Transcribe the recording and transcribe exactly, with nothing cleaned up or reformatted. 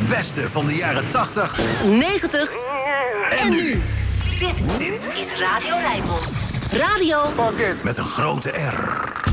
beste van de jaren tachtig, negentig en nu. Dit, dit is Radio Rijnmond. Radio Met een grote R.